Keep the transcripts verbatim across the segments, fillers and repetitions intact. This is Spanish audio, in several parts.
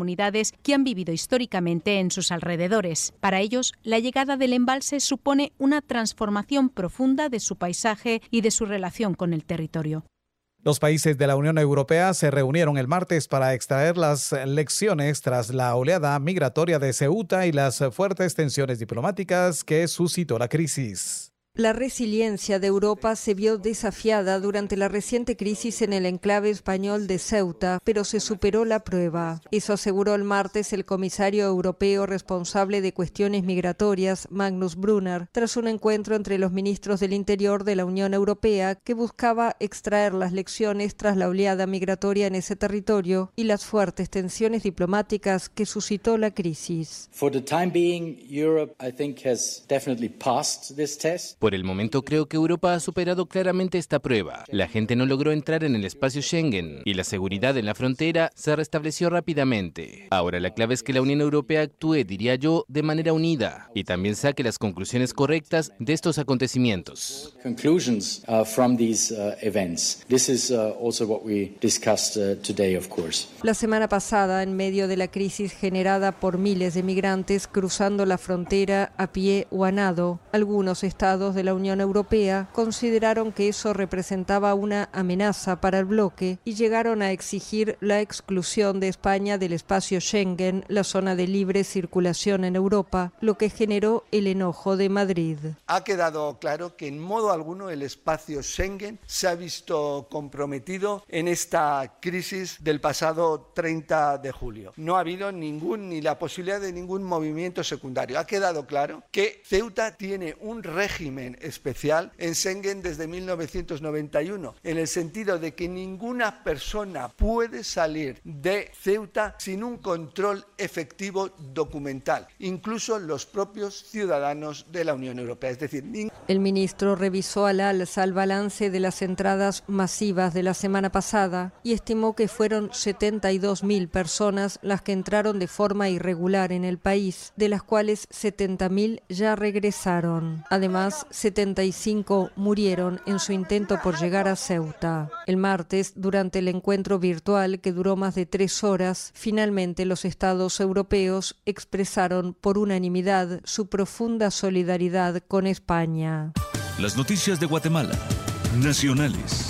comunidades que han vivido históricamente en sus alrededores. Para ellos, la llegada del embalse supone una transformación profunda de su paisaje y de su relación con el territorio. Los países de la Unión Europea se reunieron el martes para extraer las lecciones tras la oleada migratoria de Ceuta y las fuertes tensiones diplomáticas que suscitó la crisis. La resiliencia de Europa se vio desafiada durante la reciente crisis en el enclave español de Ceuta, pero se superó la prueba. Eso aseguró el martes el comisario europeo responsable de cuestiones migratorias, Magnus Brunner, tras un encuentro entre los ministros del Interior de la Unión Europea que buscaba extraer las lecciones tras la oleada migratoria en ese territorio y las fuertes tensiones diplomáticas que suscitó la crisis. For the time being, Europe, I think, has definitely passed this test. Por el momento creo que Europa ha superado claramente esta prueba. La gente no logró entrar en el espacio Schengen y la seguridad en la frontera se restableció rápidamente. Ahora la clave es que la Unión Europea actúe, diría yo, de manera unida y también saque las conclusiones correctas de estos acontecimientos. Conclusions uh, from these uh, events. This is uh, also what we discussed uh, today, of course. La semana pasada, en medio de la crisis generada por miles de migrantes cruzando la frontera a pie o a nado, algunos estados de la Unión Europea consideraron que eso representaba una amenaza para el bloque y llegaron a exigir la exclusión de España del espacio Schengen, la zona de libre circulación en Europa, lo que generó el enojo de Madrid. Ha quedado claro que en modo alguno el espacio Schengen se ha visto comprometido en esta crisis del pasado treinta de julio. No ha habido ningún ni la posibilidad de ningún movimiento secundario. Ha quedado claro que Ceuta tiene un régimen especial en Schengen desde mil novecientos noventa y uno, en el sentido de que ninguna persona puede salir de Ceuta sin un control efectivo documental, incluso los propios ciudadanos de la Unión Europea. Es decir, ning- el ministro revisó al alza el balance de las entradas masivas de la semana pasada y estimó que fueron setenta y dos mil personas las que entraron de forma irregular en el país, de las cuales setenta mil ya regresaron. Además, setenta y cinco murieron en su intento por llegar a Ceuta. El martes, durante el encuentro virtual que duró más de tres horas, finalmente los estados europeos expresaron por unanimidad su profunda solidaridad con España. Las noticias de Guatemala, nacionales.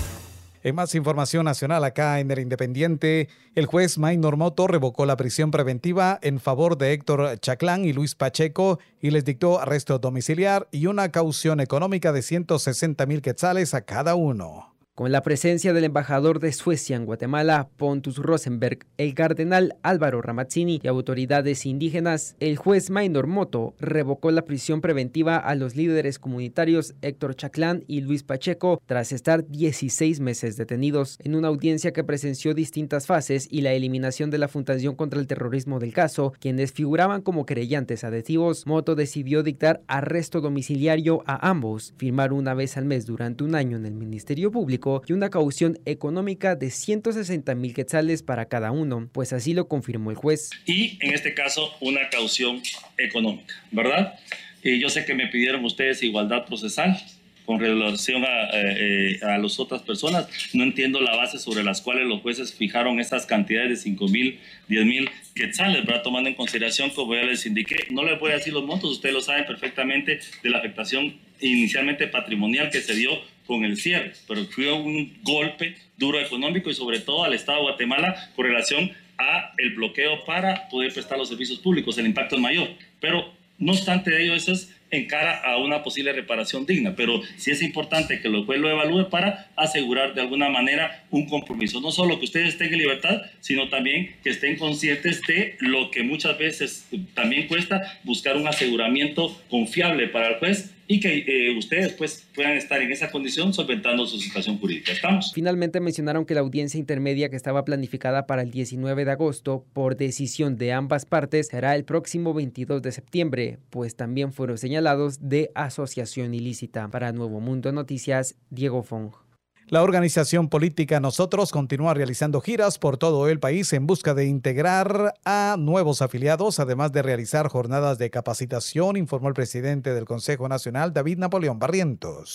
En más información nacional acá en El Independiente, el juez Maynor Moto revocó la prisión preventiva en favor de Héctor Chaclán y Luis Pacheco y les dictó arresto domiciliar y una caución económica de ciento sesenta mil quetzales a cada uno. Con la presencia del embajador de Suecia en Guatemala, Pontus Rosenberg, el cardenal Álvaro Ramazzini y autoridades indígenas, el juez Maynor Moto revocó la prisión preventiva a los líderes comunitarios Héctor Chaclán y Luis Pacheco tras estar dieciséis meses detenidos. En una audiencia que presenció distintas fases y la eliminación de la Fundación contra el Terrorismo del caso, quienes figuraban como querellantes adhesivos, Moto decidió dictar arresto domiciliario a ambos, firmar una vez al mes durante un año en el Ministerio Público y una caución económica de ciento sesenta mil quetzales para cada uno, pues así lo confirmó el juez. Y en este caso una caución económica, ¿verdad? Y yo sé que me pidieron ustedes igualdad procesal con relación a, eh, a las otras personas. No entiendo la base sobre las cuales los jueces fijaron esas cantidades de cinco mil, diez mil quetzales, ¿verdad? Tomando en consideración, como ya les indiqué, no les voy a decir los montos, ustedes lo saben perfectamente, de la afectación inicialmente patrimonial que se dio con el cierre, pero fue un golpe duro económico y sobre todo al Estado de Guatemala con relación a el bloqueo para poder prestar los servicios públicos. El impacto es mayor, pero no obstante ello, eso es en cara a una posible reparación digna, pero sí es importante que el juez lo evalúe para asegurar de alguna manera un compromiso, no solo que ustedes estén en libertad, sino también que estén conscientes de lo que muchas veces también cuesta buscar un aseguramiento confiable para el juez y que eh, ustedes pues puedan estar en esa condición solventando su situación jurídica. ¿Estamos? Finalmente mencionaron que la audiencia intermedia que estaba planificada para el diecinueve de agosto por decisión de ambas partes será el próximo veintidós de septiembre, pues también fueron señalados de asociación ilícita. Para Nuevo Mundo Noticias, Diego Fong. La organización política Nosotros continúa realizando giras por todo el país en busca de integrar a nuevos afiliados, además de realizar jornadas de capacitación, informó el presidente del Consejo Nacional, David Napoleón Barrientos.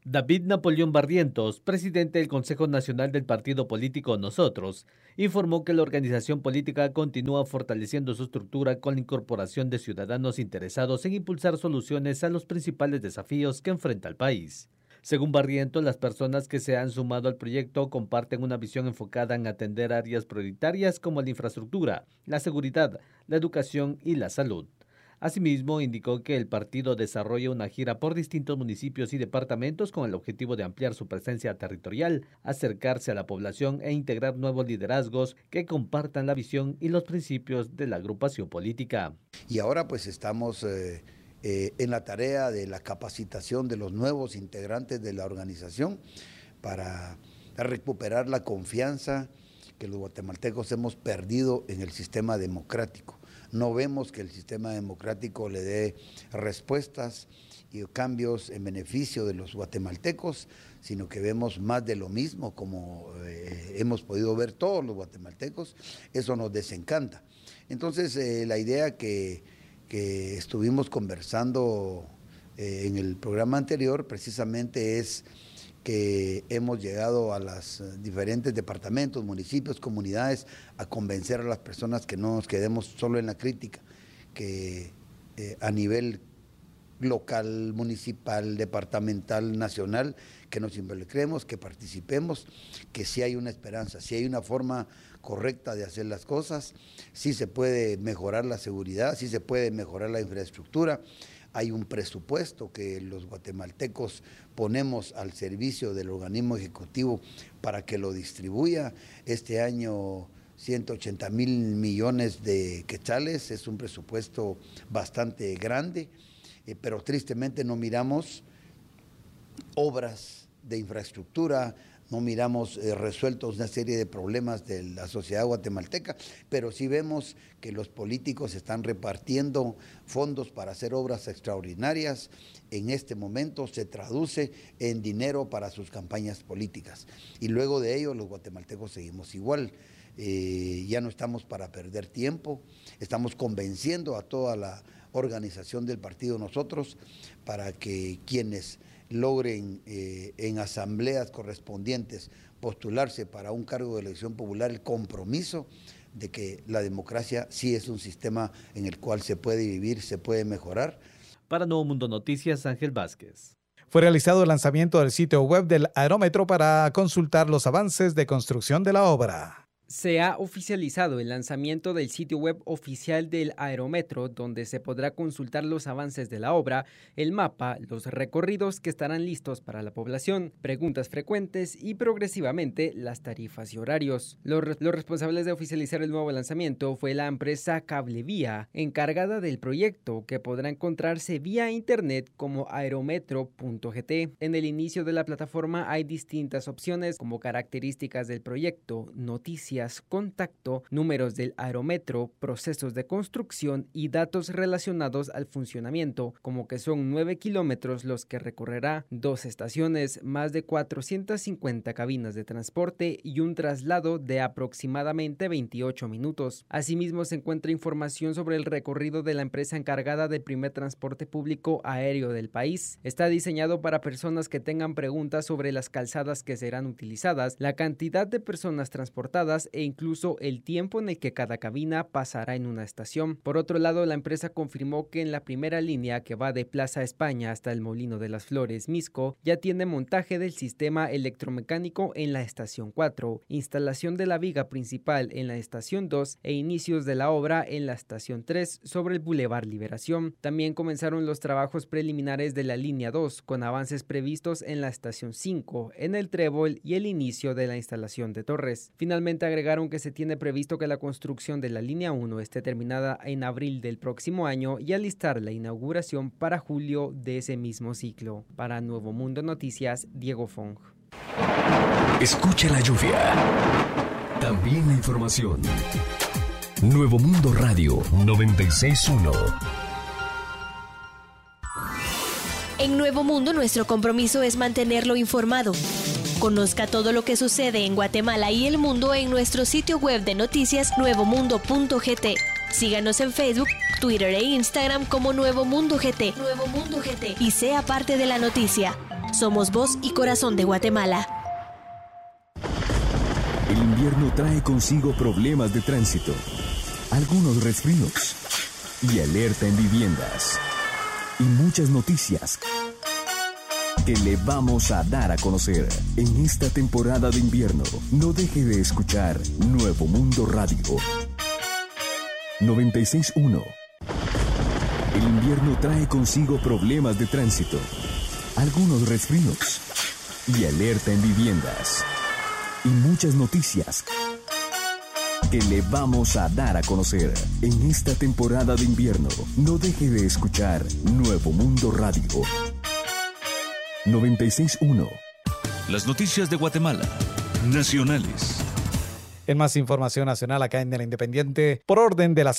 David Napoleón Barrientos, presidente del Consejo Nacional del Partido Político Nosotros, informó que la organización política continúa fortaleciendo su estructura con la incorporación de ciudadanos interesados en impulsar soluciones a los principales desafíos que enfrenta el país. Según Barrientos, las personas que se han sumado al proyecto comparten una visión enfocada en atender áreas prioritarias como la infraestructura, la seguridad, la educación y la salud. Asimismo, indicó que el partido desarrolla una gira por distintos municipios y departamentos con el objetivo de ampliar su presencia territorial, acercarse a la población e integrar nuevos liderazgos que compartan la visión y los principios de la agrupación política. Y ahora pues estamos eh, eh, en la tarea de la capacitación de los nuevos integrantes de la organización para recuperar la confianza que los guatemaltecos hemos perdido en el sistema democrático. No vemos que el sistema democrático le dé respuestas y cambios en beneficio de los guatemaltecos, sino que vemos más de lo mismo, como eh, hemos podido ver todos los guatemaltecos. Eso nos desencanta. Entonces, eh, la idea que, que estuvimos conversando eh, en el programa anterior precisamente es que hemos llegado a los diferentes departamentos, municipios, comunidades, a convencer a las personas que no nos quedemos solo en la crítica, que eh, a nivel local, municipal, departamental, nacional, que nos involucremos, que participemos, que sí hay una esperanza, sí hay una forma correcta de hacer las cosas, sí se puede mejorar la seguridad, sí se puede mejorar la infraestructura. Hay un presupuesto que los guatemaltecos ponemos al servicio del organismo ejecutivo para que lo distribuya. Este año ciento ochenta mil millones de quetzales, es un presupuesto bastante grande, eh, pero tristemente no miramos obras de infraestructura, no miramos eh, resueltos una serie de problemas de la sociedad guatemalteca, pero sí vemos que los políticos están repartiendo fondos para hacer obras extraordinarias. En este momento se traduce en dinero para sus campañas políticas. Y luego de ello los guatemaltecos seguimos igual. Eh, ya no estamos para perder tiempo, estamos convenciendo a toda la organización del partido Nosotros para que quienes logren eh, en asambleas correspondientes postularse para un cargo de elección popular el compromiso de que la democracia sí es un sistema en el cual se puede vivir, se puede mejorar. Para Nuevo Mundo Noticias, Ángel Vázquez. Fue realizado el lanzamiento del sitio web del Aerómetro para consultar los avances de construcción de la obra. Se ha oficializado el lanzamiento del sitio web oficial del Aerómetro, donde se podrá consultar los avances de la obra, el mapa, los recorridos que estarán listos para la población, preguntas frecuentes y progresivamente las tarifas y horarios. Los, los responsables de oficializar el nuevo lanzamiento fue la empresa Cablevía, encargada del proyecto, que podrá encontrarse vía internet como aerometro punto g t. En el inicio de la plataforma hay distintas opciones como características del proyecto, noticias, contacto, números del aerómetro, procesos de construcción y datos relacionados al funcionamiento, como que son nueve kilómetros los que recorrerá, dos estaciones, más de cuatrocientas cincuenta cabinas de transporte y un traslado de aproximadamente veintiocho minutos. Asimismo, se encuentra información sobre el recorrido de la empresa encargada del primer transporte público aéreo del país. Está diseñado para personas que tengan preguntas sobre las calzadas que serán utilizadas, la cantidad de personas transportadas e incluso el tiempo en el que cada cabina pasará en una estación. Por otro lado, la empresa confirmó que en la primera línea, que va de Plaza España hasta el Molino de las Flores, Misco, ya tiene montaje del sistema electromecánico en la estación cuatro, instalación de la viga principal en la estación dos e inicios de la obra en la estación tres sobre el Boulevard Liberación. También comenzaron los trabajos preliminares de la línea dos, con avances previstos en la estación cinco, en el Trébol y el inicio de la instalación de torres. Finalmente agregaron que se tiene previsto que la construcción de la línea uno esté terminada en abril del próximo año y alistar la inauguración para julio de ese mismo ciclo. Para Nuevo Mundo Noticias, Diego Fong. Escucha la lluvia. También la información. Nuevo Mundo Radio noventa y seis punto uno. En Nuevo Mundo, nuestro compromiso es mantenerlo informado. Conozca todo lo que sucede en Guatemala y el mundo en nuestro sitio web de noticias nuevo mundo punto g t. Síganos en Facebook, Twitter e Instagram como Nuevo Mundo G T. Nuevo Mundo G T. Y sea parte de la noticia. Somos voz y corazón de Guatemala. El invierno trae consigo problemas de tránsito, algunos resfríos y alerta en viviendas. Y muchas noticias que le vamos a dar a conocer en esta temporada de invierno. No deje de escuchar Nuevo Mundo Radio noventa y seis punto uno. El invierno trae consigo problemas de tránsito, algunos resfríos y alerta en viviendas. Y muchas noticias que le vamos a dar a conocer en esta temporada de invierno. No deje de escuchar Nuevo Mundo Radio noventa y seis punto uno. Las noticias de Guatemala, nacionales. En más información nacional acá en El Independiente, por orden de la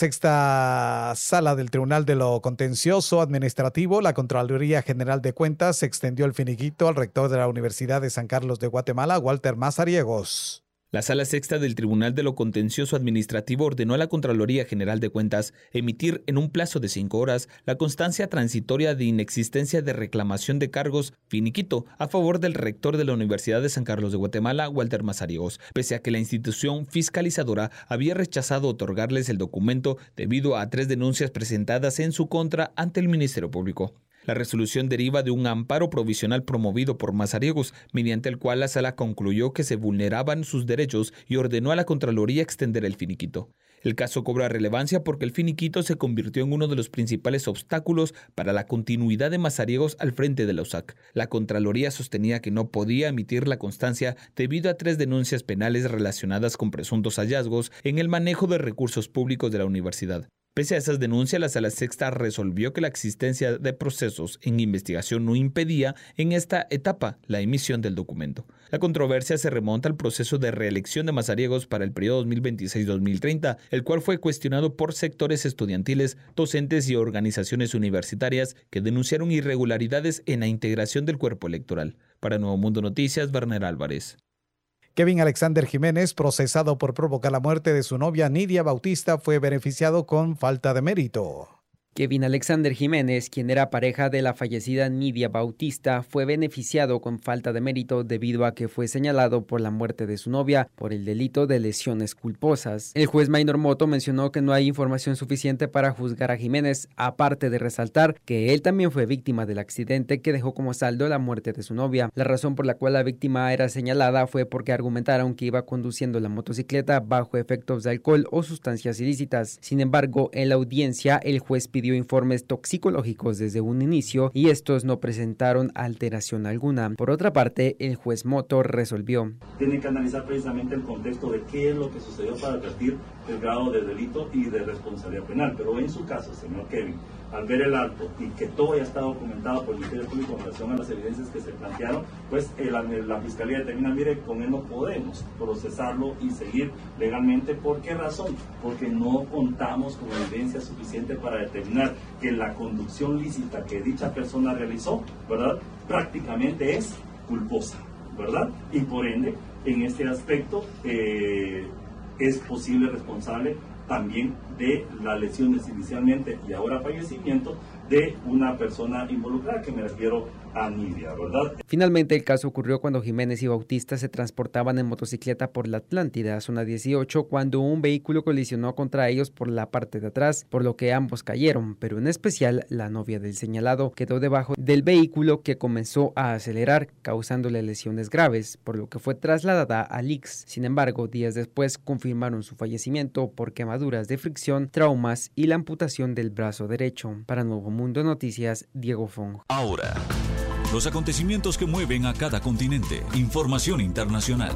sexta sala del Tribunal de lo Contencioso Administrativo, la Contraloría General de Cuentas extendió el finiquito al rector de la Universidad de San Carlos de Guatemala, Walter Mazariegos. La Sala Sexta del Tribunal de lo Contencioso Administrativo ordenó a la Contraloría General de Cuentas emitir en un plazo de cinco horas la constancia transitoria de inexistencia de reclamación de cargos finiquito a favor del rector de la Universidad de San Carlos de Guatemala, Walter Mazariegos, pese a que la institución fiscalizadora había rechazado otorgarles el documento debido a tres denuncias presentadas en su contra ante el Ministerio Público. La resolución deriva de un amparo provisional promovido por Mazariegos, mediante el cual la sala concluyó que se vulneraban sus derechos y ordenó a la Contraloría extender el finiquito. El caso cobra relevancia porque el finiquito se convirtió en uno de los principales obstáculos para la continuidad de Mazariegos al frente de la U S A C. La Contraloría sostenía que no podía emitir la constancia debido a tres denuncias penales relacionadas con presuntos hallazgos en el manejo de recursos públicos de la universidad. Pese a esas denuncias, la Sala Sexta resolvió que la existencia de procesos en investigación no impedía en esta etapa la emisión del documento. La controversia se remonta al proceso de reelección de Mazariegos para el periodo dos mil veintiséis a dos mil treinta, el cual fue cuestionado por sectores estudiantiles, docentes y organizaciones universitarias que denunciaron irregularidades en la integración del cuerpo electoral. Para Nuevo Mundo Noticias, Werner Álvarez. Kevin Alexander Jiménez, procesado por provocar la muerte de su novia Nidia Bautista, fue beneficiado con falta de mérito. Kevin Alexander Jiménez, quien era pareja de la fallecida Nidia Bautista, fue beneficiado con falta de mérito debido a que fue señalado por la muerte de su novia por el delito de lesiones culposas. El juez Maynor Moto mencionó que no hay información suficiente para juzgar a Jiménez, aparte de resaltar que él también fue víctima del accidente que dejó como saldo la muerte de su novia. La razón por la cual la víctima era señalada fue porque argumentaron que iba conduciendo la motocicleta bajo efectos de alcohol o sustancias ilícitas. Sin embargo, en la audiencia, el juez pidió informes toxicológicos desde un inicio y estos no presentaron alteración alguna. Por otra parte, el juez Moto resolvió. Tiene que analizar precisamente el contexto de qué es lo que sucedió para advertir el grado de delito y de responsabilidad penal. Pero en su caso, señor Kevin, al ver el acto y que todo ya está documentado por el Ministerio Público en relación a las evidencias que se plantearon, pues el, la Fiscalía determina, mire, con él no podemos procesarlo y seguir legalmente. ¿Por qué razón? Porque no contamos con evidencia suficiente para determinar que la conducción lícita que dicha persona realizó, ¿verdad?, prácticamente es culposa, ¿verdad? Y por ende, en este aspecto, eh, es posible responsable también de las lesiones inicialmente y ahora fallecimiento de una persona involucrada, que me refiero a Nidia, ¿verdad? Finalmente, el caso ocurrió cuando Jiménez y Bautista se transportaban en motocicleta por la Atlántida, zona dieciocho, cuando un vehículo colisionó contra ellos por la parte de atrás, por lo que ambos cayeron, pero en especial la novia del señalado quedó debajo del vehículo, que comenzó a acelerar, causándole lesiones graves, por lo que fue trasladada al I C S. Sin embargo, días después confirmaron su fallecimiento por quemaduras de fricción, traumas y la amputación del brazo derecho. Para Nuevo Mundo Noticias, Diego Fong. Ahora, los acontecimientos que mueven a cada continente. Información internacional.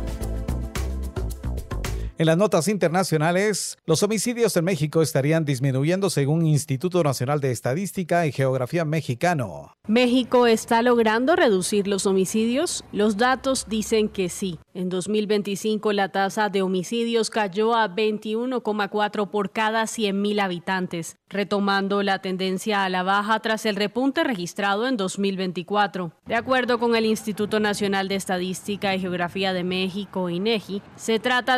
En las notas internacionales, los homicidios en México estarían disminuyendo según Instituto Nacional de Estadística y Geografía mexicano. ¿México está logrando reducir los homicidios? Los datos dicen que sí. En dos mil veinticinco la tasa de homicidios cayó a veintiuno coma cuatro por cada cien mil habitantes, retomando la tendencia a la baja tras el repunte registrado en dos mil veinticuatro. De acuerdo con el Instituto Nacional de Estadística y Geografía de México, INEGI, se trata de un descenso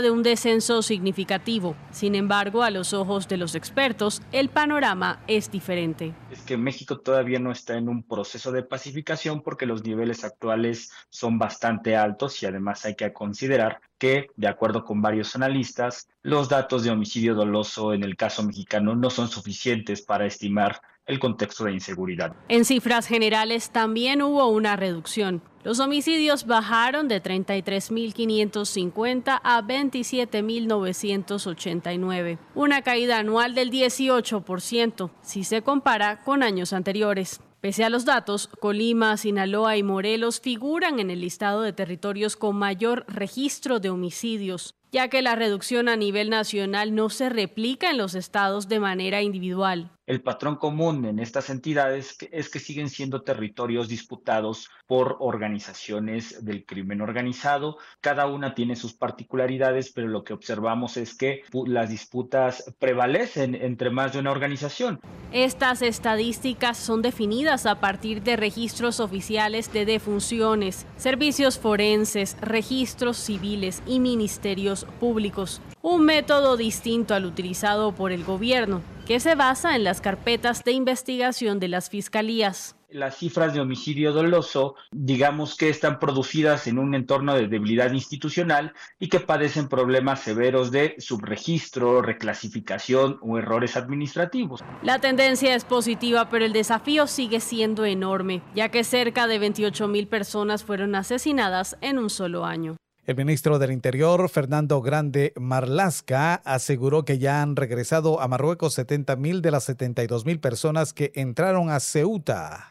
descenso significativo. Sin embargo, a los ojos de los expertos, el panorama es diferente. Es que México todavía no está en un proceso de pacificación porque los niveles actuales son bastante altos y además hay que considerar que, de acuerdo con varios analistas, los datos de homicidio doloso en el caso mexicano no son suficientes para estimar el contexto de inseguridad. En cifras generales también hubo una reducción. Los homicidios bajaron de treinta y tres mil quinientos cincuenta a veintisiete mil novecientos ochenta y nueve, una caída anual del dieciocho por ciento, si se compara con años anteriores. Pese a los datos, Colima, Sinaloa y Morelos figuran en el listado de territorios con mayor registro de homicidios, ya que la reducción a nivel nacional no se replica en los estados de manera individual. El patrón común en estas entidades es que siguen siendo territorios disputados por organizaciones del crimen organizado. Cada una tiene sus particularidades, pero lo que observamos es que las disputas prevalecen entre más de una organización. Estas estadísticas son definidas a partir de registros oficiales de defunciones, servicios forenses, registros civiles y ministerios públicos. Un método distinto al utilizado por el gobierno, que se basa en las carpetas de investigación de las fiscalías. Las cifras de homicidio doloso, digamos que están producidas en un entorno de debilidad institucional y que padecen problemas severos de subregistro, reclasificación o errores administrativos. La tendencia es positiva, pero el desafío sigue siendo enorme, ya que cerca de veintiocho mil personas fueron asesinadas en un solo año. El ministro del Interior, Fernando Grande Marlaska, aseguró que ya han regresado a Marruecos setenta mil de las setenta y dos mil personas que entraron a Ceuta.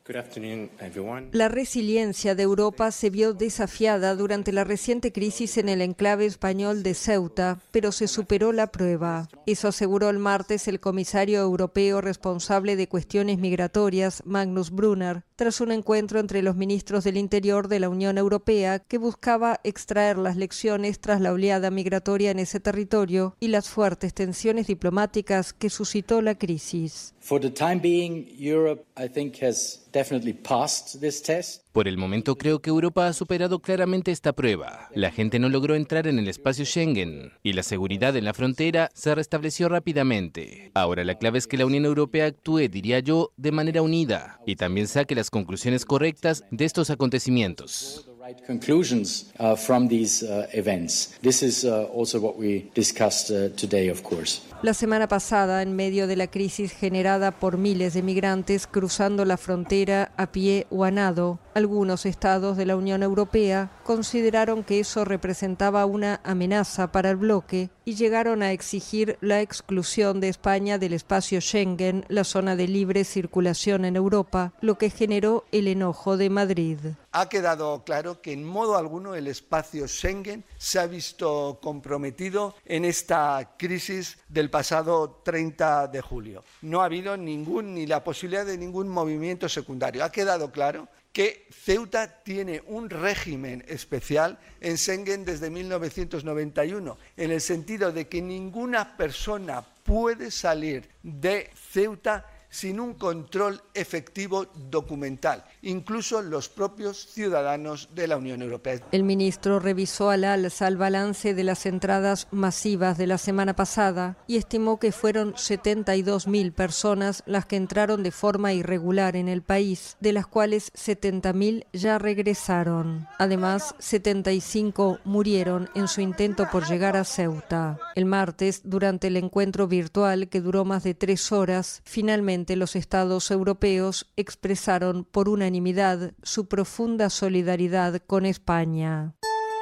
La resiliencia de Europa se vio desafiada durante la reciente crisis en el enclave español de Ceuta, pero se superó la prueba. Eso aseguró el martes el comisario europeo responsable de cuestiones migratorias, Magnus Brunner, tras un encuentro entre los ministros del Interior de la Unión Europea que buscaba extraer las lecciones tras la oleada migratoria en ese territorio y las fuertes tensiones diplomáticas que suscitó la crisis. For the time being, Europe, I think, has definitely passed this test. Por el momento creo que Europa ha superado claramente esta prueba. La gente no logró entrar en el espacio Schengen y la seguridad en la frontera se restableció rápidamente. Ahora la clave es que la Unión Europea actúe, diría yo, de manera unida y también saque las conclusiones correctas de estos acontecimientos. Conclusions uh, from these uh, events. This is uh, also what we discussed uh, today, of course. La semana pasada, en medio de la crisis generada por miles de migrantes cruzando la frontera a pie o a nado, algunos estados de la Unión Europea consideraron que eso representaba una amenaza para el bloque y llegaron a exigir la exclusión de España del espacio Schengen, la zona de libre circulación en Europa, lo que generó el enojo de Madrid. Ha quedado claro que en modo alguno el espacio Schengen se ha visto comprometido en esta crisis del pasado treinta de julio. No ha habido ningún ni la posibilidad de ningún movimiento secundario. Ha quedado claro que Ceuta tiene un régimen especial en Schengen desde mil novecientos noventa y uno, en el sentido de que ninguna persona puede salir de Ceuta sin un control efectivo documental, incluso los propios ciudadanos de la Unión Europea. El ministro revisó al alza el balance de las entradas masivas de la semana pasada y estimó que fueron setenta y dos mil personas las que entraron de forma irregular en el país, de las cuales setenta mil ya regresaron. Además, setenta y cinco murieron en su intento por llegar a Ceuta. El martes, durante el encuentro virtual que duró más de tres horas, finalmente los estados europeos expresaron por unanimidad su profunda solidaridad con España.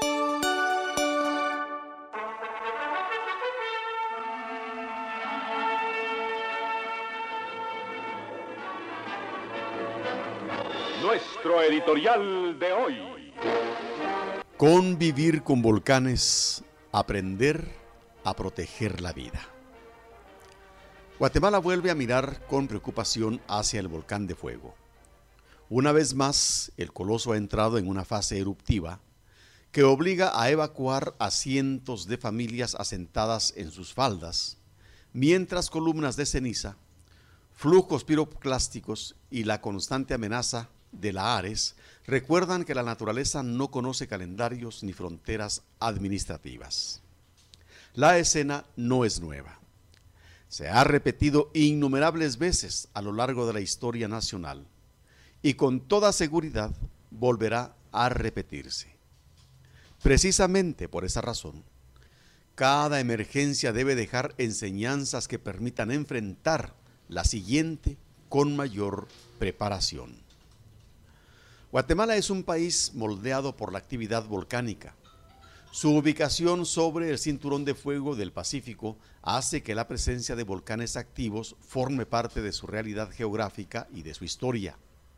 Nuestro editorial de hoy. Convivir con volcanes, aprender a proteger la vida. Guatemala vuelve a mirar con preocupación hacia el volcán de fuego. Una vez más, el coloso ha entrado en una fase eruptiva que obliga a evacuar a cientos de familias asentadas en sus faldas, mientras columnas de ceniza, flujos piroclásticos y la constante amenaza de la Ares recuerdan que la naturaleza no conoce calendarios ni fronteras administrativas. La escena no es nueva. Se ha repetido innumerables veces a lo largo de la historia nacional y con toda seguridad volverá a repetirse. Precisamente por esa razón, cada emergencia debe dejar enseñanzas que permitan enfrentar la siguiente con mayor preparación. Guatemala es un país moldeado por la actividad volcánica. Su ubicación sobre el cinturón de fuego del Pacífico hace que la presencia de volcanes activos forme parte de su realidad geográfica y de su historia.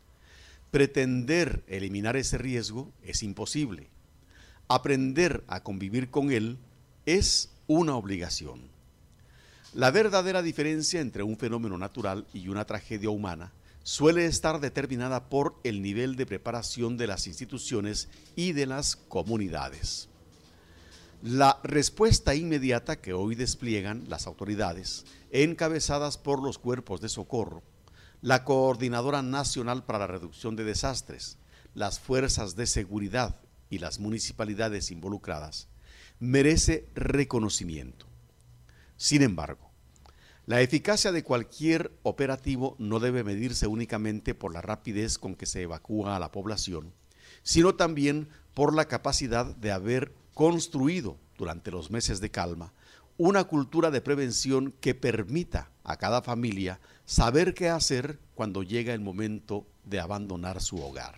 Pretender eliminar ese riesgo es imposible. Aprender a convivir con él es una obligación. La verdadera diferencia entre un fenómeno natural y una tragedia humana suele estar determinada por el nivel de preparación de las instituciones y de las comunidades. La respuesta inmediata que hoy despliegan las autoridades, encabezadas por los cuerpos de socorro, la Coordinadora Nacional para la Reducción de Desastres, las fuerzas de seguridad y las municipalidades involucradas, merece reconocimiento. Sin embargo, la eficacia de cualquier operativo no debe medirse únicamente por la rapidez con que se evacúa a la población, sino también por la capacidad de haber construido durante los meses de calma una cultura de prevención que permita a cada familia saber qué hacer cuando llega el momento de abandonar su hogar.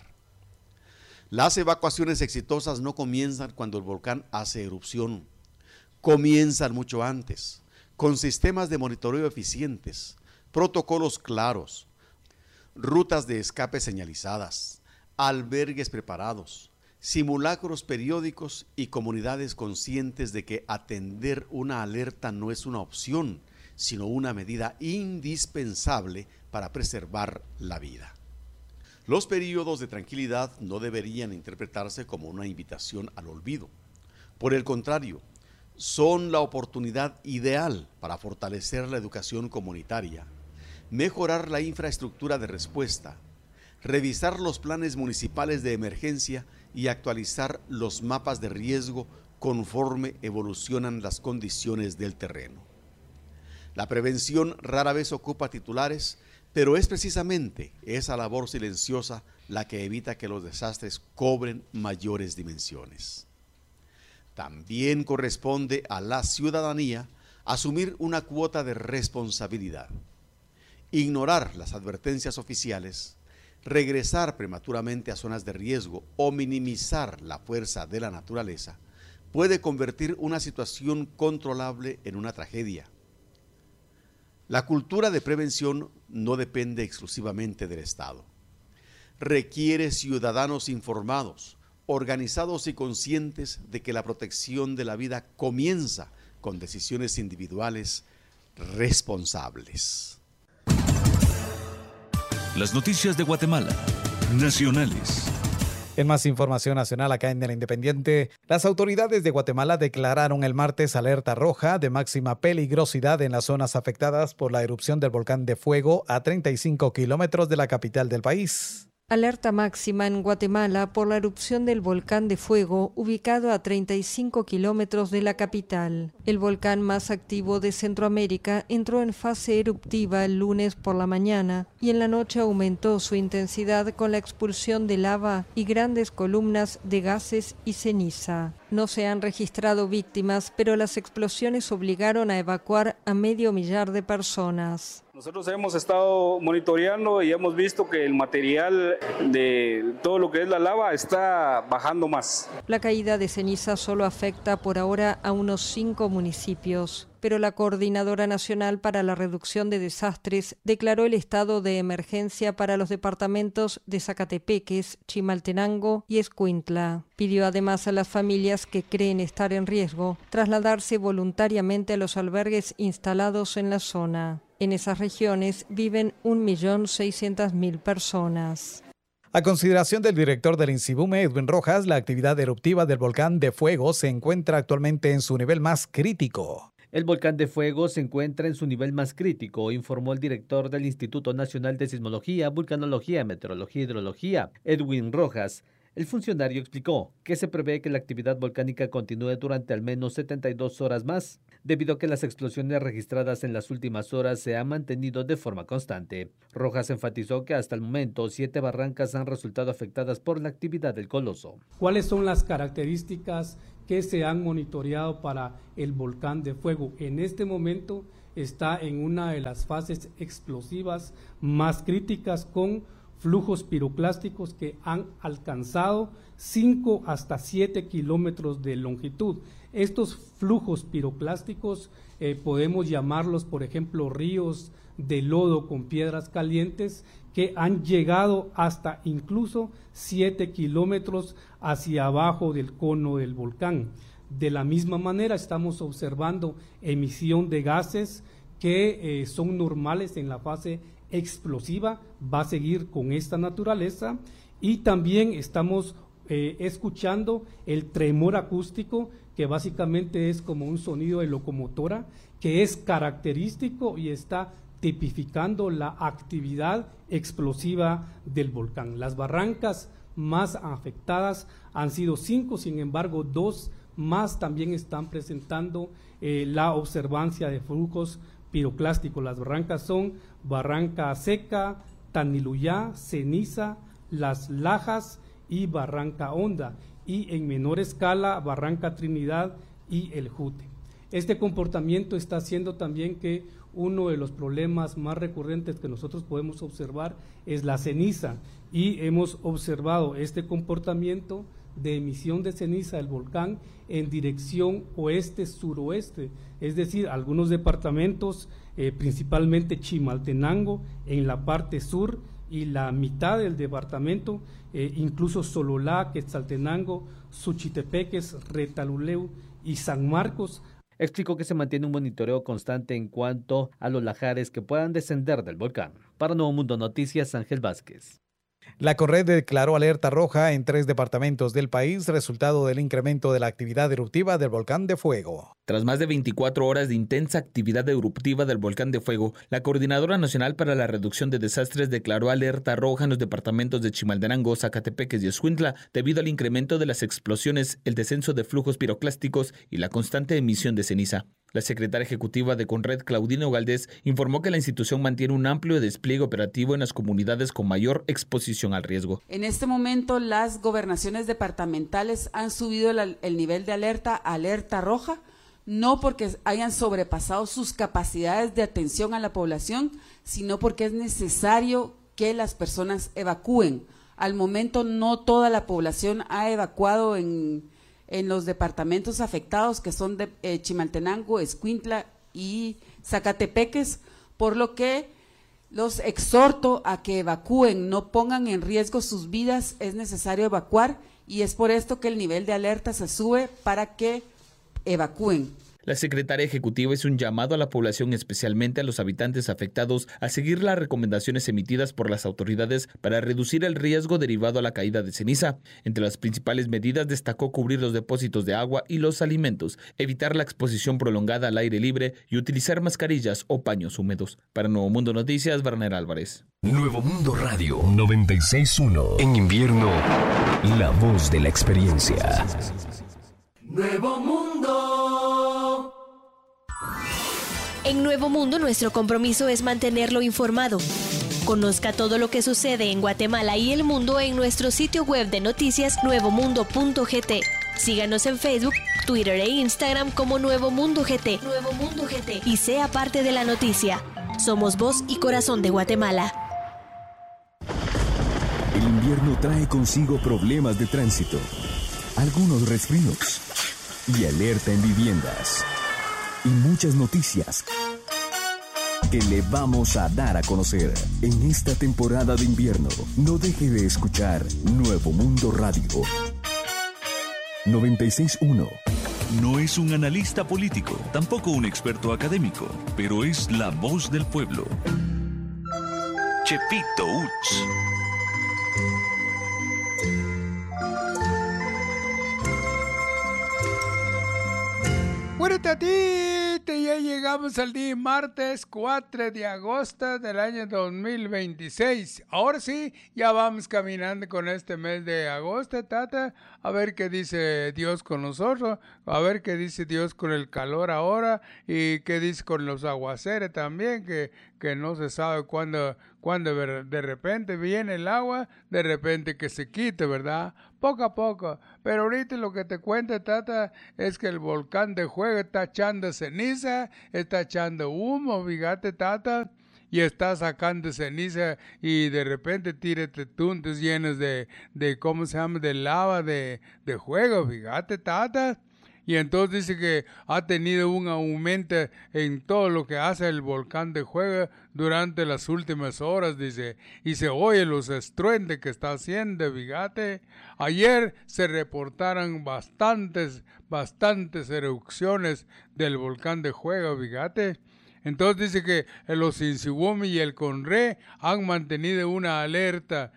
Las evacuaciones exitosas no comienzan cuando el volcán hace erupción, comienzan mucho antes, con sistemas de monitoreo eficientes, protocolos claros, rutas de escape señalizadas, albergues preparados, simulacros periódicos y comunidades conscientes de que atender una alerta no es una opción, sino una medida indispensable para preservar la vida. Los periodos de tranquilidad no deberían interpretarse como una invitación al olvido. Por el contrario, son la oportunidad ideal para fortalecer la educación comunitaria, mejorar la infraestructura de respuesta, revisar los planes municipales de emergencia y actualizar los mapas de riesgo conforme evolucionan las condiciones del terreno. La prevención rara vez ocupa titulares, pero es precisamente esa labor silenciosa la que evita que los desastres cobren mayores dimensiones. También corresponde a la ciudadanía asumir una cuota de responsabilidad. Ignorar las advertencias oficiales, regresar prematuramente a zonas de riesgo o minimizar la fuerza de la naturaleza puede convertir una situación controlable en una tragedia. La cultura de prevención no depende exclusivamente del Estado. Requiere ciudadanos informados, organizados y conscientes de que la protección de la vida comienza con decisiones individuales responsables. Las noticias de Guatemala, nacionales. En más información nacional acá en El Independiente, las autoridades de Guatemala declararon el martes alerta roja de máxima peligrosidad en las zonas afectadas por la erupción del volcán de fuego a treinta y cinco kilómetros de la capital del país. Alerta máxima en Guatemala por la erupción del volcán de fuego ubicado a treinta y cinco kilómetros de la capital. El volcán más activo de Centroamérica entró en fase eruptiva el lunes por la mañana y en la noche aumentó su intensidad con la expulsión de lava y grandes columnas de gases y ceniza. No se han registrado víctimas, pero las explosiones obligaron a evacuar a medio millar de personas. Nosotros hemos estado monitoreando y hemos visto que el material de todo lo que es la lava está bajando más. La caída de ceniza solo afecta por ahora a unos cinco municipios, pero la Coordinadora Nacional para la Reducción de Desastres declaró el estado de emergencia para los departamentos de Zacatepeques, Chimaltenango y Escuintla. Pidió además a las familias que creen estar en riesgo trasladarse voluntariamente a los albergues instalados en la zona. En esas regiones viven un millón seiscientas mil personas. A consideración del director del INSIBUME, Edwin Rojas, la actividad eruptiva del volcán de fuego se encuentra actualmente en su nivel más crítico. El volcán de fuego se encuentra en su nivel más crítico, informó el director del Instituto Nacional de Sismología, Vulcanología, Meteorología y Hidrología, Edwin Rojas. El funcionario explicó que se prevé que la actividad volcánica continúe durante al menos setenta y dos horas más. debido a que las explosiones registradas en las últimas horas se han mantenido de forma constante. Rojas enfatizó que hasta el momento siete barrancas han resultado afectadas por la actividad del coloso. ¿Cuáles son las características que se han monitoreado para el volcán de fuego? En este momento está en una de las fases explosivas más críticas, con flujos piroclásticos que han alcanzado cinco hasta siete kilómetros de longitud. Estos flujos piroclásticos eh, podemos llamarlos, por ejemplo, ríos de lodo con piedras calientes, que han llegado hasta incluso siete kilómetros hacia abajo del cono del volcán. De la misma manera estamos observando emisión de gases que eh, son normales en la fase explosiva, va a seguir con esta naturaleza, y también estamos eh, escuchando el tremor acústico, que básicamente es como un sonido de locomotora, que es característico y está tipificando la actividad explosiva del volcán. Las barrancas más afectadas han sido cinco, sin embargo, dos más también están presentando eh, la observancia de flujos piroclásticos. Las barrancas son Barranca Seca, Taniluyá, Ceniza, Las Lajas y Barranca Honda, y en menor escala Barranca Trinidad y El Jute. Este comportamiento está haciendo también que uno de los problemas más recurrentes que nosotros podemos observar es la ceniza, y hemos observado este comportamiento de emisión de ceniza del volcán en dirección oeste-suroeste, es decir, algunos departamentos, eh, principalmente Chimaltenango en la parte sur, y la mitad del departamento, eh, incluso Sololá, Quetzaltenango, Suchitepeques, Retaluleu y San Marcos. Explicó que se mantiene un monitoreo constante en cuanto a los lajares que puedan descender del volcán. Para Nuevo Mundo Noticias, Ángel Vázquez. La CONRED declaró alerta roja en tres departamentos del país, resultado del incremento de la actividad eruptiva del volcán de fuego. Tras más de veinticuatro horas de intensa actividad eruptiva del volcán de fuego, la Coordinadora Nacional para la Reducción de Desastres declaró alerta roja en los departamentos de Chimaltenango, Zacatepeques y Escuintla debido al incremento de las explosiones, el descenso de flujos piroclásticos y la constante emisión de ceniza. La secretaria ejecutiva de CONRED, Claudina Ogaldés, informó que la institución mantiene un amplio despliegue operativo en las comunidades con mayor exposición al riesgo. En este momento, las gobernaciones departamentales han subido el, el nivel de alerta a alerta roja, no porque hayan sobrepasado sus capacidades de atención a la población, sino porque es necesario que las personas evacúen. Al momento, no toda la población ha evacuado en... en los departamentos afectados, que son de eh, Chimaltenango, Escuintla y Zacatepeques, por lo que los exhorto a que evacúen, no pongan en riesgo sus vidas, es necesario evacuar, y es por esto que el nivel de alerta se sube para que evacúen. La secretaria ejecutiva hizo un llamado a la población, especialmente a los habitantes afectados, a seguir las recomendaciones emitidas por las autoridades para reducir el riesgo derivado a la caída de ceniza. Entre las principales medidas destacó cubrir los depósitos de agua y los alimentos, evitar la exposición prolongada al aire libre y utilizar mascarillas o paños húmedos. Para Nuevo Mundo Noticias, Werner Álvarez. Nuevo Mundo Radio noventa y seis punto uno. En invierno, la voz de la experiencia. Nuevo Mundo. En Nuevo Mundo, nuestro compromiso es mantenerlo informado. Conozca todo lo que sucede en Guatemala y el mundo en nuestro sitio web de noticias nuevo mundo punto g t. Síganos en Facebook, Twitter e Instagram como Nuevo Mundo G T. Nuevo Mundo G T. Y sea parte de la noticia. Somos voz y corazón de Guatemala. El invierno trae consigo problemas de tránsito, algunos resfríos y alerta en viviendas. Y muchas noticias que le vamos a dar a conocer en esta temporada de invierno. No deje de escuchar Nuevo Mundo Radio noventa y seis punto uno. No es un analista político, tampoco un experto académico, pero es la voz del pueblo. Chepito Uts. ¡Muérete a ti, ahorita ya llegamos al día martes cuatro de agosto del año dos mil veintiséis. Ahora sí, ya vamos caminando con este mes de agosto, tata. A ver qué dice Dios con nosotros, a ver qué dice Dios con el calor ahora y qué dice con los aguaceres también, que, que no se sabe cuándo, cuándo de repente viene el agua, de repente que se quite, ¿verdad? Poco a poco. Pero ahorita lo que te cuento, tata, es que el volcán de Fuego está echando ceniza, está echando humo, fíjate, tata, y está sacando ceniza y de repente tírate tuntes llenos de, de, ¿cómo se llama?, de lava, de, de fuego, fíjate, tata. Y entonces dice que ha tenido un aumento en todo lo que hace el volcán de Fuego durante las últimas horas, dice. Y se oye los estruendos que está haciendo, fíjate. Ayer se reportaron bastantes, bastantes erupciones del volcán de Fuego, fíjate. Entonces dice que los Insiwumi y el Conre han mantenido una alerta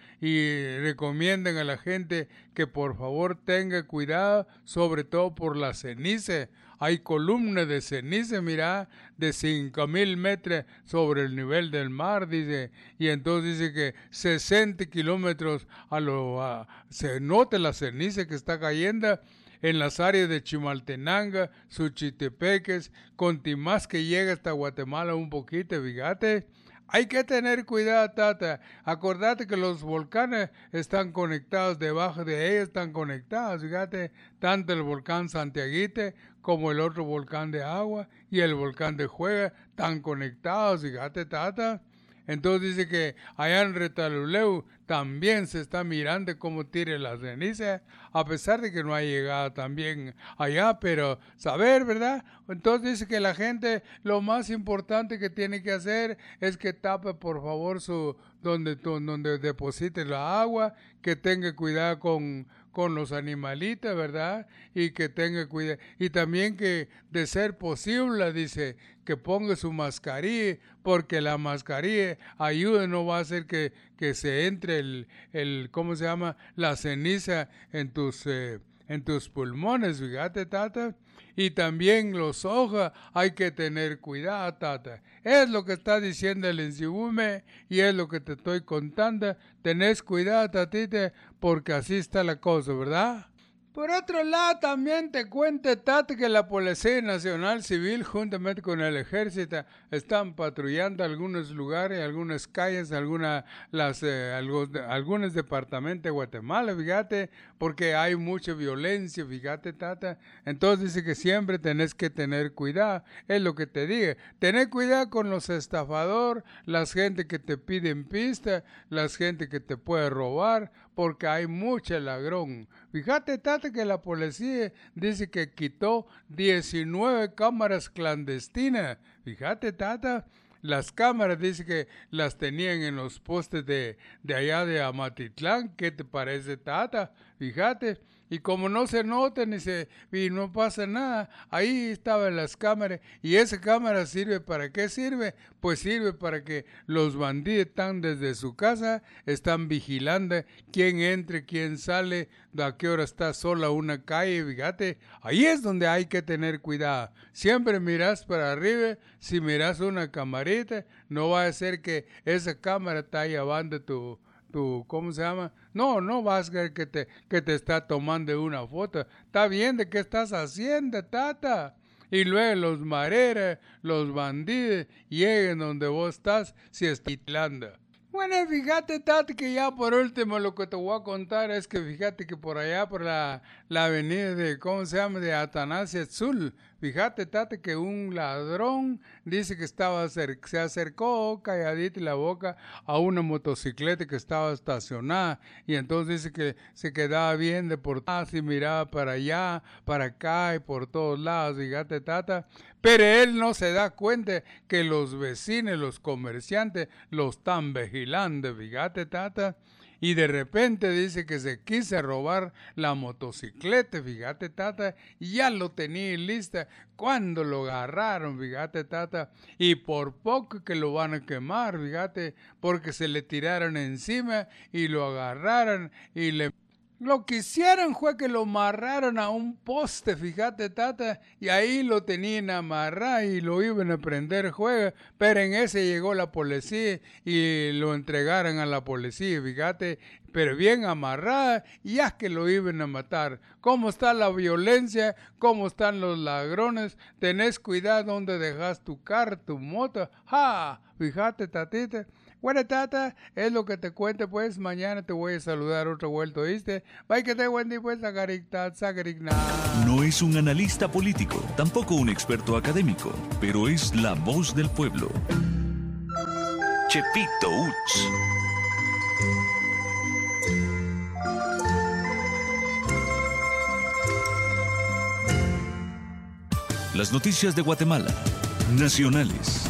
y recomiendan a la gente que por favor tenga cuidado, sobre todo por la ceniza. Hay columnas de ceniza, mira, de cinco mil metros sobre el nivel del mar, dice. Y entonces dice que sesenta kilómetros a lo a, se nota la ceniza que está cayendo en las áreas de Chimaltenango, Suchitepeques, Contimás, que llega hasta Guatemala un poquito, fíjate. Hay que tener cuidado, tata. Acordate que los volcanes están conectados, debajo de ellos están conectados, fíjate. Tanto el volcán Santiaguite como el otro volcán de agua y el volcán de Fuego están conectados, fíjate, tata. Entonces dice que allá en Retaluleu también se está mirando cómo tire la ceniza, a pesar de que no ha llegado también allá, pero saber, ¿verdad? Entonces dice que la gente, lo más importante que tiene que hacer es que tape por favor su donde, donde deposite la agua, que tenga cuidado con, con los animalitos, ¿verdad? Y que tenga cuidado. Y también que, de ser posible, dice, que ponga su mascarilla, porque la mascarilla ayuda, no va a hacer que, que se entre el, el, ¿cómo se llama?, la ceniza en tus, eh, en tus pulmones, fíjate, tata. Y también los ojos, hay que tener cuidado, tata. Es lo que está diciendo el Insiwumi y es lo que te estoy contando. Tenés cuidado, tatita, porque así está la cosa, ¿verdad? Por otro lado, también te cuento, tata, que la Policía Nacional Civil, juntamente con el Ejército, están patrullando algunos lugares, algunas calles, alguna, las, eh, algunos, algunos departamentos de Guatemala, fíjate, porque hay mucha violencia, fíjate, tata. Entonces dice que siempre tenés que tener cuidado, es lo que te digo. Tener cuidado con los estafadores, las gente que te piden pista, las gente que te puede robar, porque hay mucho ladrón. Fíjate, tata, que la policía dice que quitó diecinueve cámaras clandestinas. Fíjate, tata, las cámaras dice que las tenían en los postes de, de allá de Amatitlán. ¿Qué te parece, tata? Fíjate. Y como no se nota ni se y no pasa nada, ahí estaban las cámaras. ¿Y esa cámara sirve para qué sirve? Pues sirve para que los bandidos están desde su casa, están vigilando quién entra, quién sale, a qué hora está sola una calle, fíjate. Ahí es donde hay que tener cuidado. Siempre miras para arriba, si miras una camarita, no va a ser que esa cámara está llevando tu... tu, ¿cómo se llama? No, no vas a ver que te, que te está tomando una foto. Está bien, ¿de qué estás haciendo, tata? Y luego los mareros, los bandidos, lleguen donde vos estás, si estás titlando. Bueno, fíjate, tata, que ya por último lo que te voy a contar es que fíjate que por allá, por la, la avenida de, ¿cómo se llama?, de Atanasio Azul, fíjate, tata, que un ladrón dice que estaba se acercó calladito la boca a una motocicleta que estaba estacionada y entonces dice que se quedaba viendo por atrás y miraba para allá, para acá y por todos lados, fíjate, tata. Pero él no se da cuenta que los vecinos, los comerciantes, lo están vigilando, fíjate, tata. Y de repente dice que se quiso robar la motocicleta, fíjate, tata, y ya lo tenía lista cuando lo agarraron, fíjate, tata, y por poco que lo van a quemar, fíjate, porque se le tiraron encima y lo agarraron y le... Lo que hicieron fue que lo amarraron a un poste, fíjate, tata, y ahí lo tenían amarrado y lo iban a prender juego, pero en ese llegó la policía y lo entregaron a la policía, fíjate, pero bien amarrada, y ya es que lo iban a matar. ¿Cómo está la violencia? ¿Cómo están los ladrones? Tenés cuidado donde dejas tu carro, tu moto. ¡Ja! Fíjate, tatita. Bueno, tata, es lo que te cuente, pues, mañana te voy a saludar otro vuelto, ¿viste? Bye, que te buen día, pues, sacarictat, sacaricna. No es un analista político, tampoco un experto académico, pero es la voz del pueblo. Chepito Uts. Las noticias de Guatemala, nacionales.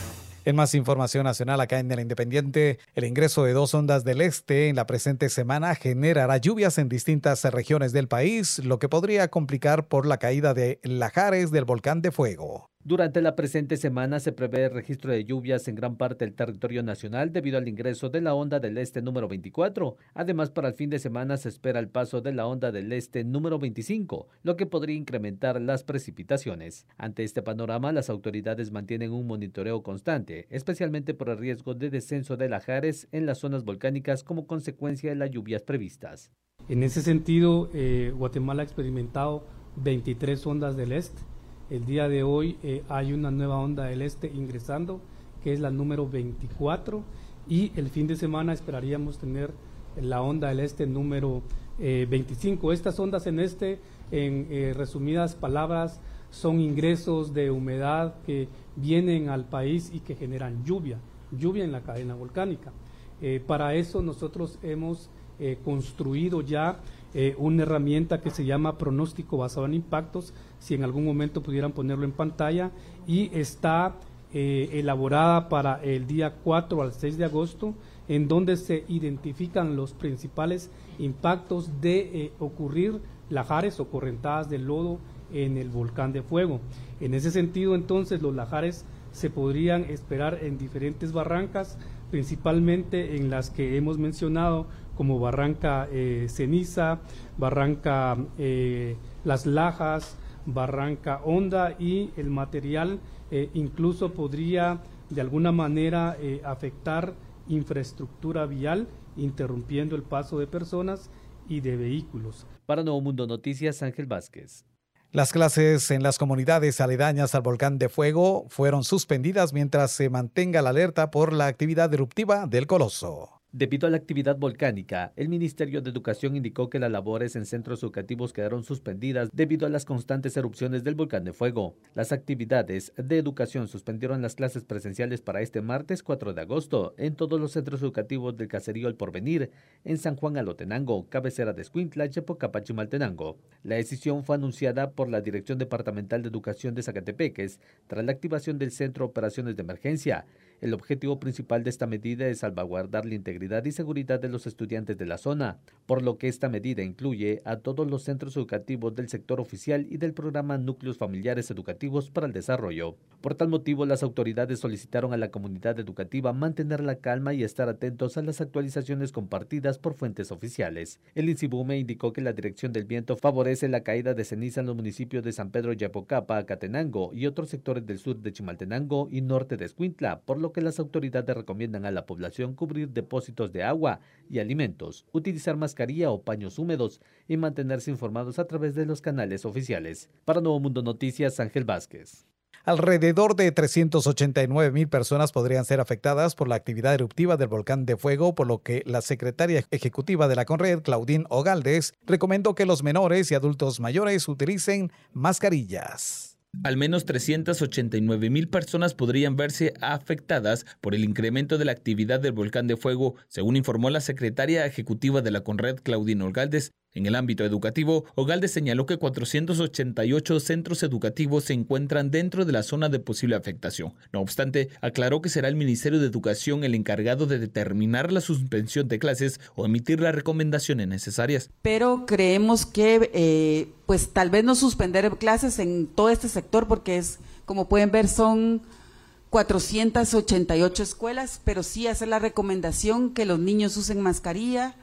En más información nacional acá en El Independiente, el ingreso de dos ondas del este en la presente semana generará lluvias en distintas regiones del país, lo que podría complicar por la caída de lajares del volcán de fuego. Durante la presente semana se prevé el registro de lluvias en gran parte del territorio nacional debido al ingreso de la onda del este número veinticuatro. Además, para el fin de semana se espera el paso de la onda del este número veinticinco, lo que podría incrementar las precipitaciones. Ante este panorama, las autoridades mantienen un monitoreo constante, especialmente por el riesgo de descenso de lajares en las zonas volcánicas como consecuencia de las lluvias previstas. En ese sentido, eh, Guatemala ha experimentado veintitrés ondas del este. El día de hoy eh, hay una nueva onda del este ingresando, que es la número veinticuatro, y el fin de semana esperaríamos tener la onda del este número eh, veinticinco. Estas ondas en este, en eh, resumidas palabras, son ingresos de humedad que vienen al país y que generan lluvia, lluvia en la cadena volcánica. Eh, para eso nosotros hemos eh, construido ya Eh, una herramienta que se llama pronóstico basado en impactos, si en algún momento pudieran ponerlo en pantalla, y está eh, elaborada para el día cuatro al seis de agosto, en donde se identifican los principales impactos de eh, ocurrir lajares o correntadas de lodo en el volcán de fuego. En ese sentido, entonces, los lajares se podrían esperar en diferentes barrancas, principalmente en las que hemos mencionado, como Barranca eh, Ceniza, Barranca eh, Las Lajas, Barranca Honda, y el material eh, incluso podría de alguna manera eh, afectar infraestructura vial, interrumpiendo el paso de personas y de vehículos. Para Nuevo Mundo Noticias, Ángel Vázquez. Las clases en las comunidades aledañas al volcán de fuego fueron suspendidas mientras se mantenga la alerta por la actividad eruptiva del coloso. Debido a la actividad volcánica, el Ministerio de Educación indicó que las labores en centros educativos quedaron suspendidas debido a las constantes erupciones del volcán de fuego. Las actividades de educación suspendieron las clases presenciales para este martes cuatro de agosto en todos los centros educativos del caserío El Porvenir, en San Juan Alotenango, cabecera de Escuintla, Yepocapa, Chimaltenango. La decisión fue anunciada por la Dirección Departamental de Educación de Zacatepeques tras la activación del Centro de Operaciones de Emergencia. El objetivo principal de esta medida es salvaguardar la integridad y seguridad de los estudiantes de la zona, por lo que esta medida incluye a todos los centros educativos del sector oficial y del programa Núcleos Familiares Educativos para el Desarrollo. Por tal motivo, las autoridades solicitaron a la comunidad educativa mantener la calma y estar atentos a las actualizaciones compartidas por fuentes oficiales. El INSIBUME indicó que la dirección del viento favorece la caída de ceniza en los municipios de San Pedro Yapocapa, Acatenango y otros sectores del sur de Chimaltenango y norte de Escuintla, por lo que las autoridades recomiendan a la población cubrir depósitos de agua y alimentos, utilizar mascarilla o paños húmedos y mantenerse informados a través de los canales oficiales. Para Nuevo Mundo Noticias, Ángel Vázquez. Alrededor de trescientas ochenta y nueve mil personas podrían ser afectadas por la actividad eruptiva del volcán de fuego, por lo que la secretaria ejecutiva de la CONRED, Claudine Ogaldes, recomendó que los menores y adultos mayores utilicen mascarillas. Al menos trescientas ochenta y nueve mil personas podrían verse afectadas por el incremento de la actividad del volcán de fuego, según informó la secretaria ejecutiva de la CONRED, Claudine Ogaldes. En el ámbito educativo, Ogaldes señaló que cuatrocientos ochenta y ocho centros educativos se encuentran dentro de la zona de posible afectación. No obstante, aclaró que será el Ministerio de Educación el encargado de determinar la suspensión de clases o emitir las recomendaciones necesarias. Pero creemos que eh, pues tal vez no suspender clases en todo este sector, porque es, como pueden ver, son cuatrocientas ochenta y ocho escuelas, pero sí hacer la recomendación que los niños usen mascarilla,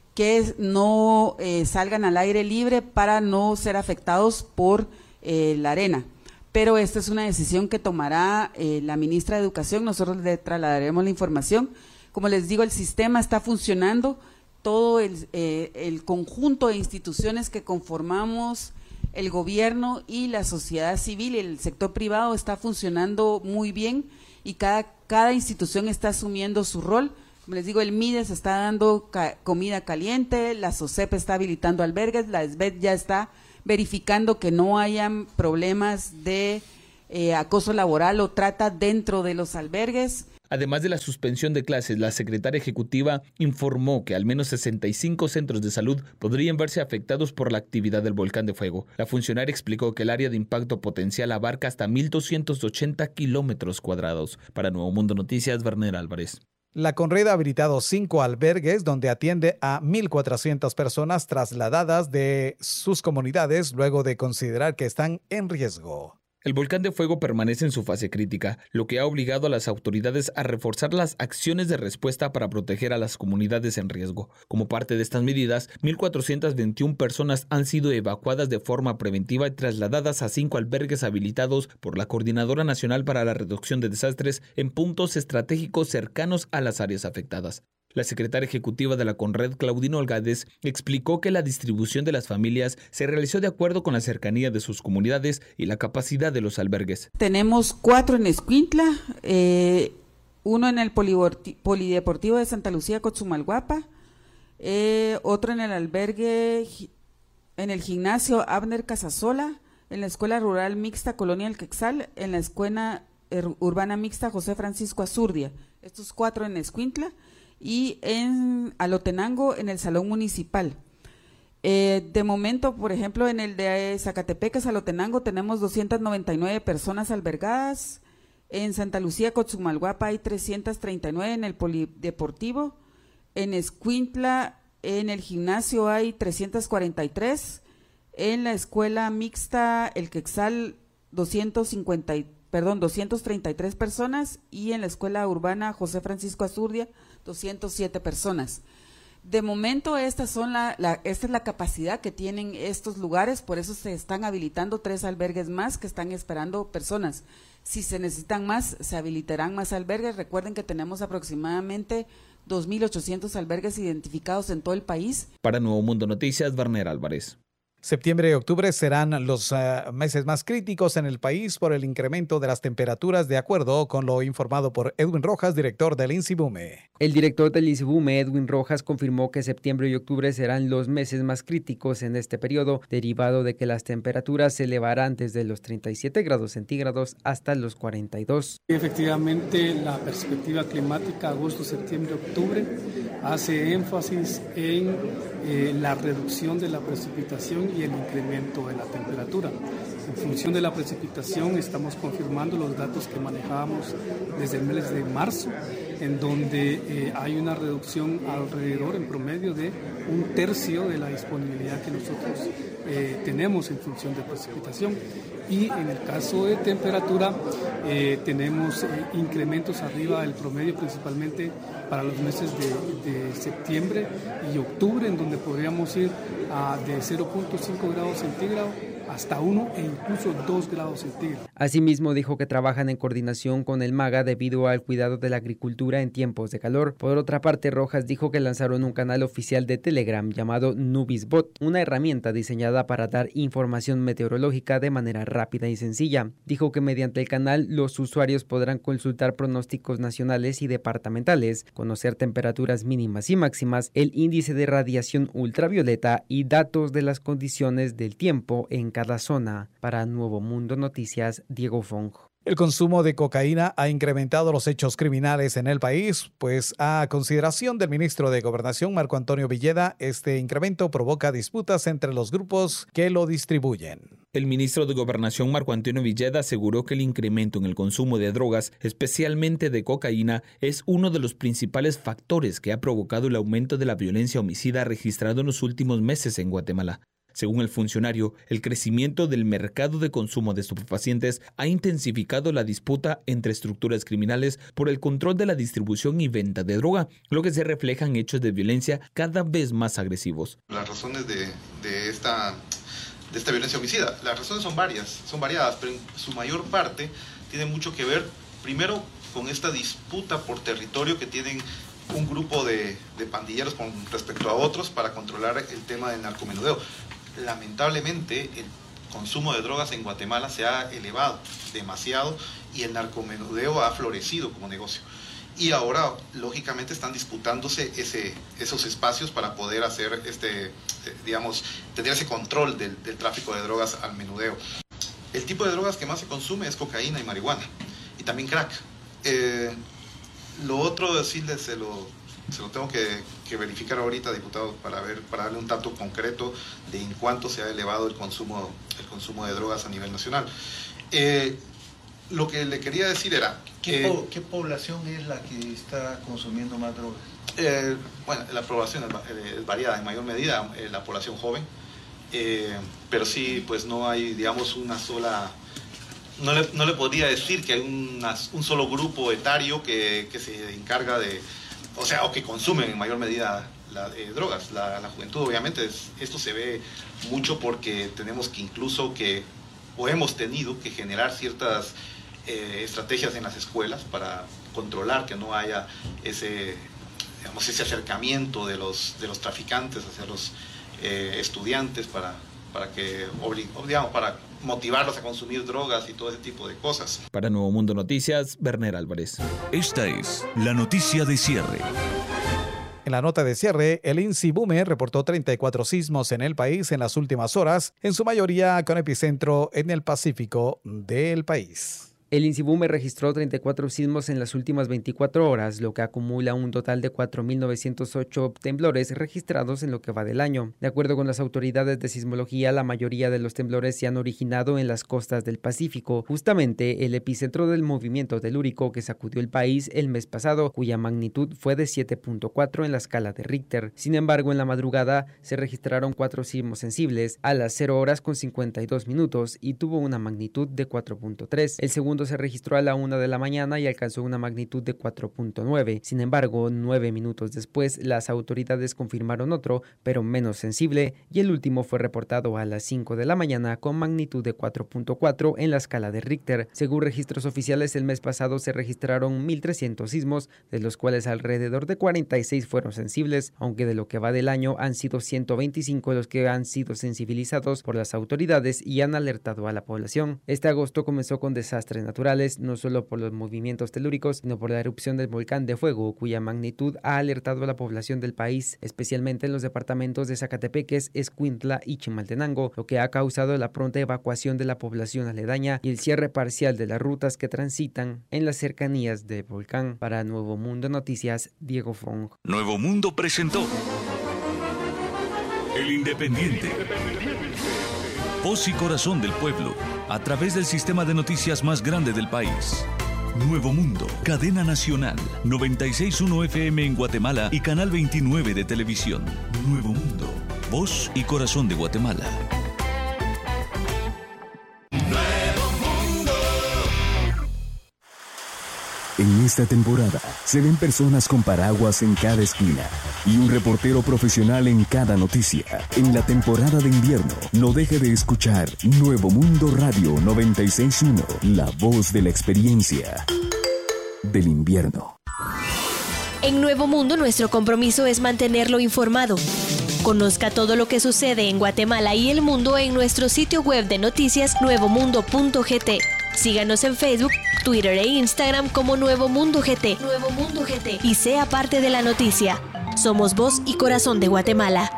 que no eh, salgan al aire libre para no ser afectados por eh, la arena. Pero esta es una decisión que tomará eh, la ministra de Educación, nosotros le trasladaremos la información. Como les digo, el sistema está funcionando, todo el, eh, el conjunto de instituciones que conformamos, el gobierno y la sociedad civil, el sector privado está funcionando muy bien y cada, cada institución está asumiendo su rol. Como les digo, el MIDES está dando ca comida caliente, la SOCEP está habilitando albergues, la S B E T ya está verificando que no hayan problemas de eh, acoso laboral o trata dentro de los albergues. Además de la suspensión de clases, la secretaria ejecutiva informó que al menos sesenta y cinco centros de salud podrían verse afectados por la actividad del volcán de fuego. La funcionaria explicó que el área de impacto potencial abarca hasta mil doscientos ochenta kilómetros cuadrados. Para Nuevo Mundo Noticias, Werner Álvarez. La Conred ha habilitado cinco albergues donde atiende a mil cuatrocientas personas trasladadas de sus comunidades luego de considerar que están en riesgo. El volcán de fuego permanece en su fase crítica, lo que ha obligado a las autoridades a reforzar las acciones de respuesta para proteger a las comunidades en riesgo. Como parte de estas medidas, mil cuatrocientas veintiuna personas han sido evacuadas de forma preventiva y trasladadas a cinco albergues habilitados por la Coordinadora Nacional para la Reducción de Desastres en puntos estratégicos cercanos a las áreas afectadas. La secretaria ejecutiva de la Conred, Claudina Olgades, explicó que la distribución de las familias se realizó de acuerdo con la cercanía de sus comunidades y la capacidad de los albergues. Tenemos cuatro en Escuintla, eh, uno en el Polideportivo de Santa Lucía, Cotzumalguapa, eh, otro en el albergue, en el gimnasio Abner Casasola, en la Escuela Rural Mixta Colonia El Quexal, en la Escuela Urbana Mixta José Francisco Azurdia. Estos cuatro en Escuintla. Y en Alotenango, en el Salón Municipal. Eh, de momento, por ejemplo, en el de Zacatepec, Alotenango, tenemos doscientas noventa y nueve personas albergadas. En Santa Lucía, Cotzumalguapa, hay trescientas treinta y nueve en el Polideportivo. En Escuintla, en el gimnasio, hay trescientas cuarenta y tres. En la Escuela Mixta El Quexal, doscientos cincuenta, perdón, doscientas treinta y tres personas. Y en la Escuela Urbana José Francisco Azurdia, doscientas siete personas. De momento estas son la, la, esta es la capacidad que tienen estos lugares, por eso se están habilitando tres albergues más que están esperando personas. Si se necesitan más, se habilitarán más albergues. Recuerden que tenemos aproximadamente dos mil ochocientos albergues identificados en todo el país. Para Nuevo Mundo Noticias, Werner Álvarez. Septiembre y octubre serán los uh, meses más críticos en el país por el incremento de las temperaturas, de acuerdo con lo informado por Edwin Rojas, director del INSIBUME. El director del INSIBUME, Edwin Rojas, confirmó que septiembre y octubre serán los meses más críticos en este periodo, derivado de que las temperaturas se elevarán desde los treinta y siete grados centígrados hasta los cuarenta y dos. Efectivamente, la perspectiva climática agosto, septiembre, octubre hace énfasis en eh, la reducción de la precipitación y el incremento de la temperatura. En función de la precipitación estamos confirmando los datos que manejábamos desde el mes de marzo, en donde eh, hay una reducción alrededor en promedio de un tercio de la disponibilidad que nosotros eh, tenemos en función de precipitación. Y en el caso de temperatura eh, tenemos eh, incrementos arriba del promedio, principalmente para los meses de, de septiembre y octubre, en donde podríamos ir a de cero punto cinco grados centígrados hasta uno e incluso dos grados centígrados. Asimismo, dijo que trabajan en coordinación con el MAGA debido al cuidado de la agricultura en tiempos de calor. Por otra parte, Rojas dijo que lanzaron un canal oficial de Telegram llamado Nubisbot, una herramienta diseñada para dar información meteorológica de manera rápida y sencilla. Dijo que mediante el canal los usuarios podrán consultar pronósticos nacionales y departamentales, conocer temperaturas mínimas y máximas, el índice de radiación ultravioleta y datos de las condiciones del tiempo en cada zona. Para Nuevo Mundo Noticias, Diego Fong. El consumo de cocaína ha incrementado los hechos criminales en el país, pues a consideración del ministro de Gobernación, Marco Antonio Villeda, este incremento provoca disputas entre los grupos que lo distribuyen. El ministro de Gobernación, Marco Antonio Villeda, aseguró que el incremento en el consumo de drogas, especialmente de cocaína, es uno de los principales factores que ha provocado el aumento de la violencia homicida registrado en los últimos meses en Guatemala. Según el funcionario, el crecimiento del mercado de consumo de estupefacientes ha intensificado la disputa entre estructuras criminales por el control de la distribución y venta de droga, lo que se refleja en hechos de violencia cada vez más agresivos. Las razones de, de, esta, de esta violencia homicida, las razones son varias, son variadas, pero en su mayor parte tiene mucho que ver, primero, con esta disputa por territorio que tienen un grupo de, de pandilleros con respecto a otros para controlar el tema del narcomenudeo. Lamentablemente, el consumo de drogas en Guatemala se ha elevado demasiado y el narcomenudeo ha florecido como negocio. Y ahora, lógicamente, están disputándose ese, esos espacios para poder hacer, este, digamos, tener ese control del, del tráfico de drogas al menudeo. El tipo de drogas que más se consume es cocaína y marihuana, y también crack. Eh, lo otro, decirles, se lo, se lo tengo que, que verificar ahorita, diputado, para ver, para darle un dato concreto de en cuánto se ha elevado el consumo, el consumo de drogas a nivel nacional. Eh, lo que le quería decir era ¿Qué, que... po ¿Qué población es la que está consumiendo más drogas? Eh, bueno, la población es, es variada, en mayor medida eh, la población joven, eh, pero sí, pues no hay, digamos, una sola... No le, no le podría decir que hay una, un solo grupo etario que, que se encarga de, o sea, o que consumen en mayor medida la, eh, drogas. La, la juventud, obviamente, es, esto se ve mucho porque tenemos que incluso que, o hemos tenido que generar ciertas eh, estrategias en las escuelas para controlar que no haya ese, digamos, ese acercamiento de los, de los traficantes hacia los eh, estudiantes para, para que, digamos, para motivarlos a consumir drogas y todo ese tipo de cosas. Para Nuevo Mundo Noticias, Berner Álvarez. Esta es la noticia de cierre. En la nota de cierre, el INSIBUME reportó treinta y cuatro sismos en el país en las últimas horas, en su mayoría con epicentro en el Pacífico del país. El INSIBUME registró treinta y cuatro sismos en las últimas veinticuatro horas, lo que acumula un total de cuatro mil novecientos ocho temblores registrados en lo que va del año. De acuerdo con las autoridades de sismología, la mayoría de los temblores se han originado en las costas del Pacífico, justamente el epicentro del movimiento telúrico que sacudió el país el mes pasado, cuya magnitud fue de siete punto cuatro en la escala de Richter. Sin embargo, en la madrugada se registraron cuatro sismos sensibles a las cero horas con cincuenta y dos minutos y tuvo una magnitud de cuatro punto tres. El segundo se registró a la una de la mañana y alcanzó una magnitud de cuatro punto nueve. Sin embargo, nueve minutos después, las autoridades confirmaron otro, pero menos sensible, y el último fue reportado a las cinco de la mañana con magnitud de cuatro punto cuatro en la escala de Richter. Según registros oficiales, el mes pasado se registraron mil trescientos sismos, de los cuales alrededor de cuarenta y seis fueron sensibles, aunque de lo que va del año han sido ciento veinticinco los que han sido sensibilizados por las autoridades y han alertado a la población. Este agosto comenzó con desastres naturales, no solo por los movimientos telúricos, sino por la erupción del volcán de fuego, cuya magnitud ha alertado a la población del país, especialmente en los departamentos de Zacatepeques, Escuintla y Chimaltenango, lo que ha causado la pronta evacuación de la población aledaña y el cierre parcial de las rutas que transitan en las cercanías del volcán. Para Nuevo Mundo Noticias, Diego Fong. Nuevo Mundo presentó El Independiente. Voz y corazón del pueblo, a través del sistema de noticias más grande del país. Nuevo Mundo, cadena nacional, noventa y seis punto uno F M en Guatemala y canal veintinueve de televisión. Nuevo Mundo, voz y corazón de Guatemala. En esta temporada se ven personas con paraguas en cada esquina y un reportero profesional en cada noticia. En la temporada de invierno, no deje de escuchar Nuevo Mundo Radio noventa y seis punto uno, la voz de la experiencia del invierno. En Nuevo Mundo, nuestro compromiso es mantenerlo informado. Conozca todo lo que sucede en Guatemala y el mundo en nuestro sitio web de noticias nuevo mundo punto g t. Síganos en Facebook, Twitter e Instagram como Nuevo Mundo G T. Nuevo Mundo G T. Y sea parte de la noticia. Somos voz y corazón de Guatemala.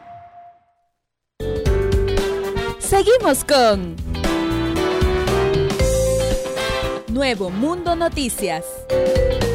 Seguimos con Nuevo Mundo Noticias.